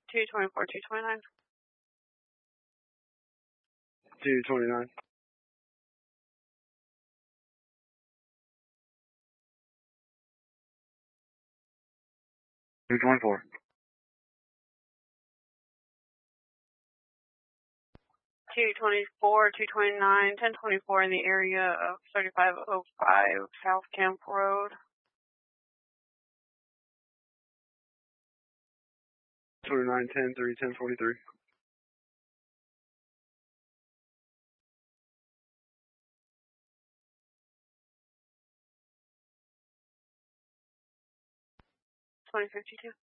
224, 229. 229. 224. 224, 229, 1024 in the area of 3505 South Camp Road. 29, 10, 3, 10, 43. 2052.